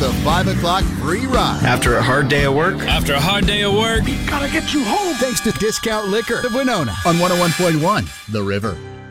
the 5 o'clock free ride. After a hard day of work? After a hard day of work? Gotta get you home. Thanks to Discount Liquor of Winona on 101.1 The River.